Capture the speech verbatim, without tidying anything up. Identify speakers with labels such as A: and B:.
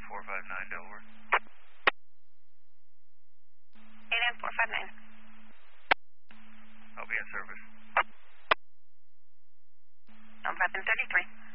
A: four five nine, Delaware.
B: eight nine four five nine.
A: I'll be in service.
B: November thirty-three.